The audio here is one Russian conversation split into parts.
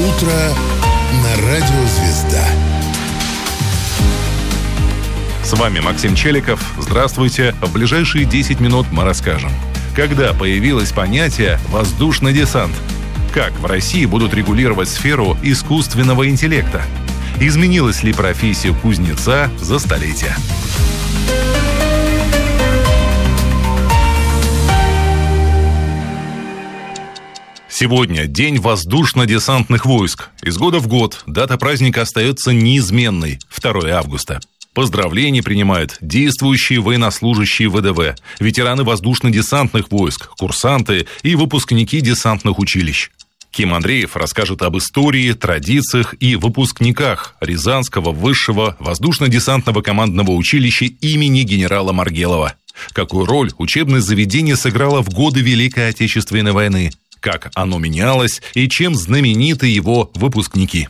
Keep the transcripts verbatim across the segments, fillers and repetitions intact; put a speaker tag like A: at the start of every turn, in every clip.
A: утро на Радио Звезда.
B: С вами Максим Челиков. Здравствуйте. В ближайшие десять минут мы расскажем, когда появилось понятие «воздушный десант», как в России будут регулировать сферу искусственного интеллекта, изменилась ли профессия кузнеца за столетия. Сегодня день воздушно-десантных войск. Из года в год дата праздника остается неизменной – второго августа. Поздравления принимают действующие военнослужащие ВДВ, ветераны воздушно-десантных войск, курсанты и выпускники десантных училищ. Ким Андреев расскажет об истории, традициях и выпускниках Рязанского высшего воздушно-десантного командного училища имени генерала Маргелова. Какую роль учебное заведение сыграло в годы Великой Отечественной войны, как оно менялось и чем знамениты его выпускники.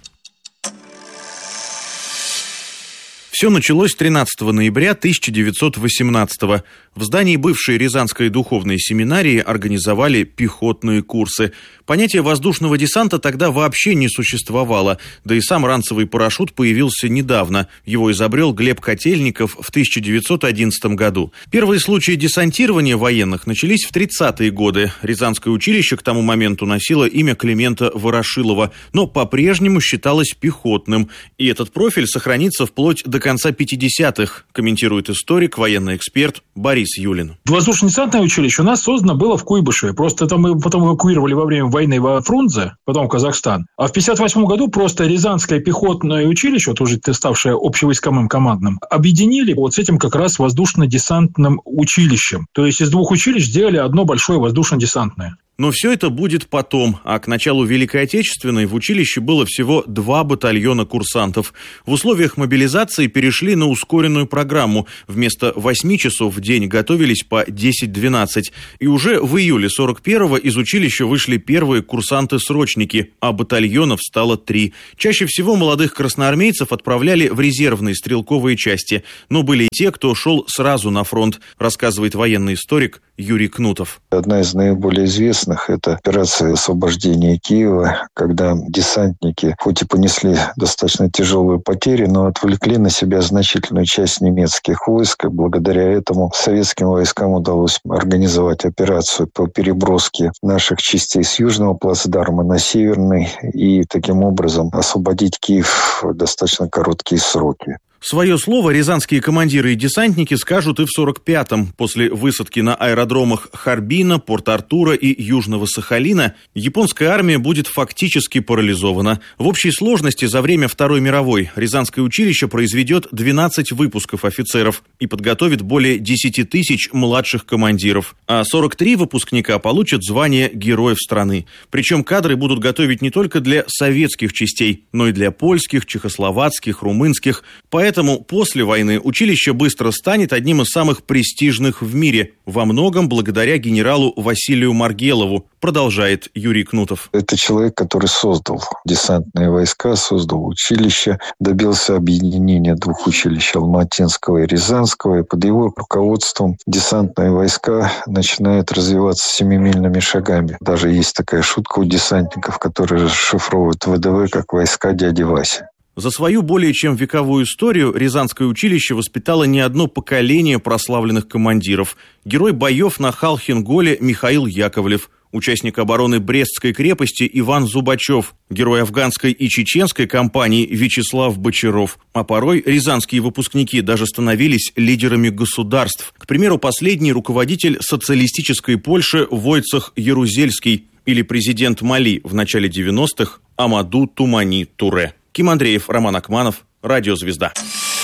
C: Все началось тринадцатого ноября тысяча девятьсот восемнадцатого. В здании бывшей Рязанской духовной семинарии организовали пехотные курсы. Понятие воздушного десанта тогда вообще не существовало, да и сам ранцевый парашют появился недавно. Его изобрел Глеб Котельников в тысяча девятьсот одиннадцатом году. Первые случаи десантирования военных начались в тридцатые годы. Рязанское училище к тому моменту носило имя Климента Ворошилова, но по-прежнему считалось пехотным. И этот профиль сохранится вплоть до конца пятидесятых, комментирует историк, военный эксперт Борис Юлин.
D: Воздушно-десантное училище у нас создано было в Куйбышеве. Просто это мы потом эвакуировали во время войны во Фрунзе, потом в Казахстан. А в пятьдесят восьмом году просто Рязанское пехотное училище, вот уже ставшее общевойсковым командным, объединили вот с этим как раз воздушно-десантным училищем. То есть из двух училищ сделали одно большое воздушно-десантное.
C: Но все это будет потом, а к началу Великой Отечественной в училище было всего два батальона курсантов. В условиях мобилизации перешли на ускоренную программу. Вместо восьми часов в день готовились по десять-двенадцать. И уже в июле сорок первого из училища вышли первые курсанты-срочники, а батальонов стало три. Чаще всего молодых красноармейцев отправляли в резервные стрелковые части, но были и те, кто шел сразу на фронт, рассказывает военный историк Юрий Кнутов.
E: Одна из наиболее известных – это операция освобождения Киева, когда десантники, хоть и понесли достаточно тяжелые потери, но отвлекли на себя значительную часть немецких войск. И благодаря этому советским войскам удалось организовать операцию по переброске наших частей с южного плацдарма на северный и таким образом освободить Киев в достаточно короткие сроки.
C: Свое слово рязанские командиры и десантники скажут и в сорок пятом. После высадки на аэродромах Харбина, Порт-Артура и Южного Сахалина японская армия будет фактически парализована. В общей сложности за время Второй мировой Рязанское училище произведет двенадцать выпусков офицеров и подготовит более десять тысяч младших командиров. А сорок три выпускника получат звание Героев страны. Причем кадры будут готовить не только для советских частей, но и для польских, чехословацких, румынских. Поэтому Поэтому после войны училище быстро станет одним из самых престижных в мире, во многом благодаря генералу Василию Маргелову, продолжает Юрий Кнутов.
E: Это человек, который создал десантные войска, создал училище, добился объединения двух училищ, Алматинского и Рязанского, и под его руководством десантные войска начинают развиваться семимильными шагами. Даже есть такая шутка у десантников, которые расшифровывают ВДВ как войска дяди Васи.
C: За свою более чем вековую историю Рязанское училище воспитало не одно поколение прославленных командиров. Герой боев на Халхин-Голе Михаил Яковлев, участник обороны Брестской крепости Иван Зубачев, герой афганской и чеченской кампании Вячеслав Бочаров. А порой рязанские выпускники даже становились лидерами государств. К примеру, последний руководитель социалистической Польши Войцех Ярузельский или президент Мали в начале девяностых Амаду Тумани Туре. Ким Андреев, Роман Акманов, Радио Звезда.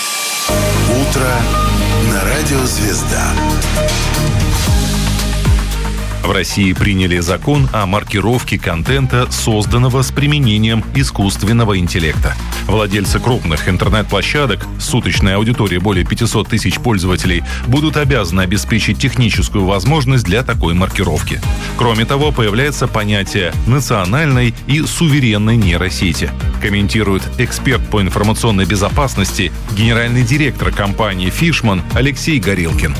A: Утро на Радио Звезда.
B: В России приняли закон о маркировке контента, созданного с применением искусственного интеллекта. Владельцы крупных интернет-площадок с суточной аудиторией более пятьсот тысяч пользователей будут обязаны обеспечить техническую возможность для такой маркировки. Кроме того, появляется понятие национальной и суверенной нейросети. Комментирует эксперт по информационной безопасности, генеральный директор компании «Фишман» Алексей Горелкин.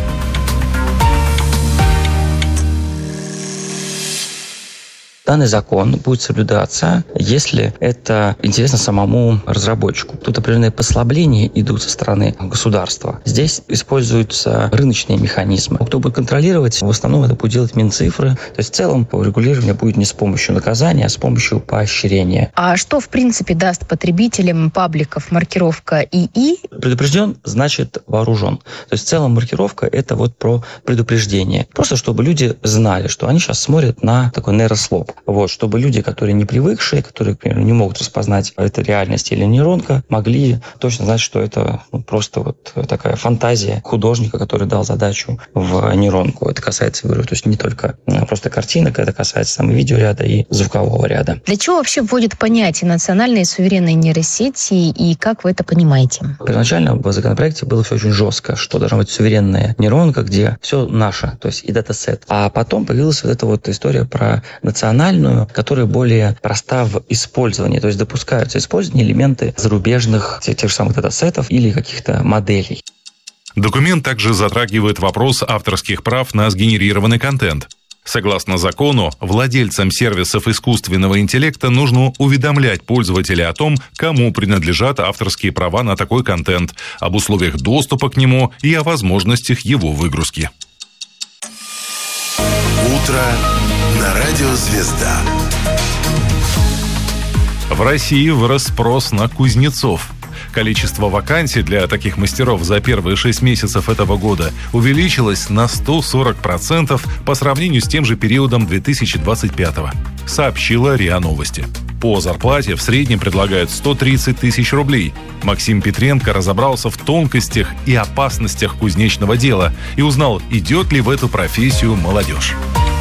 F: Данный закон будет соблюдаться, если это интересно самому разработчику. Тут определенные послабления идут со стороны государства. Здесь используются рыночные механизмы. Кто будет контролировать, в основном это будет делать Минцифры. То есть в целом регулирование будет не с помощью наказания, а с помощью поощрения.
G: А что, в принципе, даст потребителям пабликов маркировка ИИ?
F: Предупрежден значит вооружен. То есть в целом маркировка – это вот про предупреждение. Просто чтобы люди знали, что они сейчас смотрят на такой нейрослоп. Вот, чтобы люди, которые не привыкшие, которые, к примеру, не могут распознать, это реальность или нейронка, могли точно знать, что это ну, просто вот такая фантазия художника, который дал задачу в нейронку. Это касается, говорю, то есть не только просто картинок, это касается там, видеоряда и звукового ряда.
G: Для чего вообще вводят понятие национальной суверенной нейросети и как вы это понимаете?
F: Первоначально в законопроекте было все очень жестко, что должна быть суверенная нейронка, где все наше, то есть и датасет. А потом появилась вот эта вот история про национальную, которая более проста в использовании, то есть допускаются использование элементы зарубежных тех, тех же самых датасетов или каких-то моделей.
B: Документ также затрагивает вопрос авторских прав на сгенерированный контент. Согласно закону, владельцам сервисов искусственного интеллекта нужно уведомлять пользователя о том, кому принадлежат авторские права на такой контент, об условиях доступа к нему и о возможностях его выгрузки.
A: Утро на радио «Звезда».
B: В России вырос спрос на кузнецов. Количество вакансий для таких мастеров за первые шесть месяцев этого года увеличилось на сто сорок процентов по сравнению с тем же периодом две тысячи двадцать пятого, сообщила РИА Новости. По зарплате в среднем предлагают сто тридцать тысяч рублей. Максим Петренко разобрался в тонкостях и опасностях кузнечного дела и узнал, идет ли в эту профессию молодежь.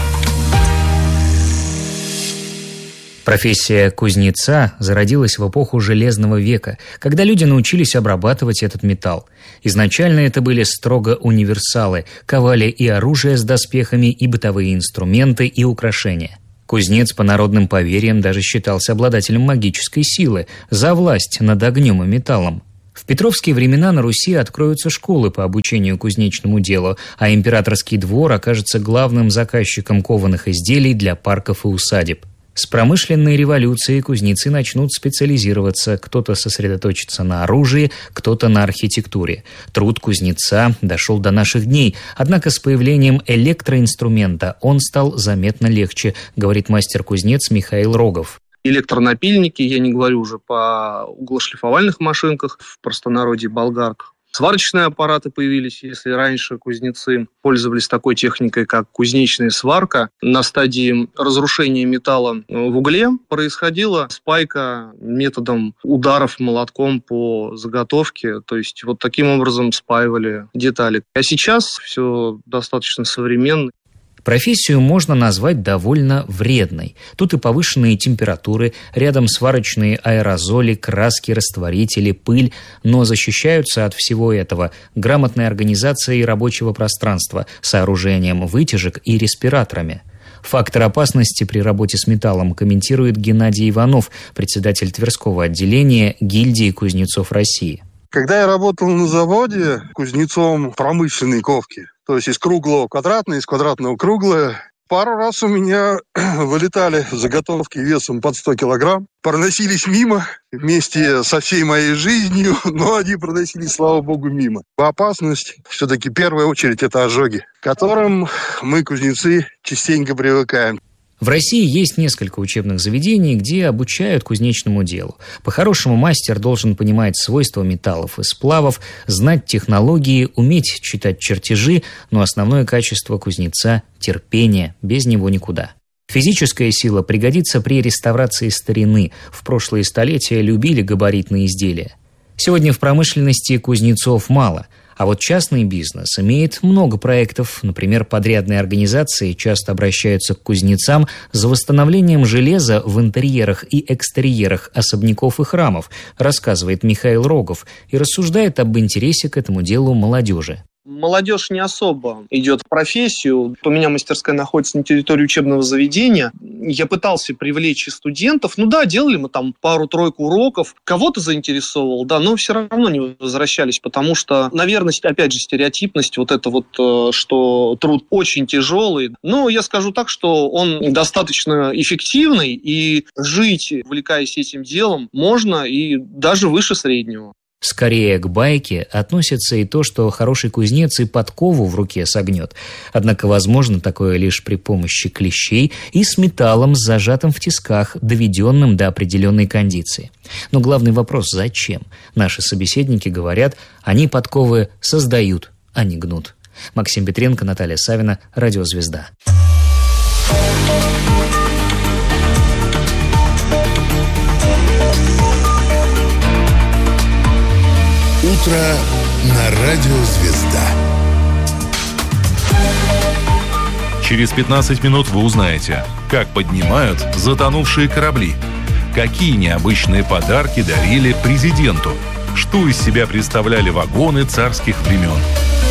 H: Профессия кузнеца зародилась в эпоху Железного века, когда люди научились обрабатывать этот металл. Изначально это были строго универсалы, ковали и оружие с доспехами, и бытовые инструменты, и украшения. Кузнец, по народным поверьям, даже считался обладателем магической силы за власть над огнем и металлом. В петровские времена на Руси откроются школы по обучению кузнечному делу, а императорский двор окажется главным заказчиком кованых изделий для парков и усадеб. С промышленной революцией кузнецы начнут специализироваться, кто-то сосредоточится на оружии, кто-то на архитектуре. Труд кузнеца дошел до наших дней, однако с появлением электроинструмента он стал заметно легче, говорит мастер-кузнец Михаил Рогов.
I: Электронапильники, я не говорю уже по углошлифовальных машинках, в простонародье болгарках. Сварочные аппараты появились, если раньше кузнецы пользовались такой техникой, как кузнечная сварка. На стадии разрушения металла в угле происходила спайка методом ударов молотком по заготовке. То есть вот таким образом спаивали детали. А сейчас все достаточно современно.
H: Профессию можно назвать довольно вредной. Тут и повышенные температуры, рядом сварочные аэрозоли, краски, растворители, пыль, но защищаются от всего этого грамотной организацией рабочего пространства, сооружением вытяжек и респираторами. Фактор опасности при работе с металлом комментирует Геннадий Иванов, председатель Тверского отделения гильдии кузнецов России.
J: Когда я работал на заводе кузнецом промышленной ковки, то есть из круглого в квадратное, из квадратного в круглое, пару раз у меня вылетали заготовки весом под сто килограмм, проносились мимо вместе со всей моей жизнью, но они проносились, слава богу, мимо. Опасность все-таки в первую очередь это ожоги, к которым мы, кузнецы, частенько привыкаем.
H: В России есть несколько учебных заведений, где обучают кузнечному делу. По-хорошему, мастер должен понимать свойства металлов и сплавов, знать технологии, уметь читать чертежи, но основное качество кузнеца – терпение, без него никуда. Физическая сила пригодится при реставрации старины. В прошлые столетия любили габаритные изделия. Сегодня в промышленности кузнецов мало. А вот частный бизнес имеет много проектов. Например, подрядные организации часто обращаются к кузнецам за восстановлением железа в интерьерах и экстерьерах особняков и храмов, рассказывает Михаил Рогов и рассуждает об интересе к этому делу молодежи.
I: Молодежь не особо идет в профессию. У меня мастерская находится на территории учебного заведения. Я пытался привлечь и студентов. Ну да, делали мы там пару-тройку уроков. Кого-то заинтересовал, да, но все равно не возвращались, потому что, наверное, опять же, стереотипность, вот это вот, что труд очень тяжелый. Но я скажу так, что он достаточно эффективный, и жить, увлекаясь этим делом, можно и даже выше среднего.
H: Скорее к байке относится и то, что хороший кузнец и подкову в руке согнет. Однако возможно такое лишь при помощи клещей и с металлом, зажатым в тисках, доведенным до определенной кондиции. Но главный вопрос – зачем? Наши собеседники говорят, они подковы создают, а не гнут. Максим Петренко, Наталья Савина, Радиозвезда.
A: Утро на Радио Звезда.
B: Через пятнадцать минут вы узнаете, как поднимают затонувшие корабли, какие необычные подарки дарили президенту, что из себя представляли вагоны царских времен.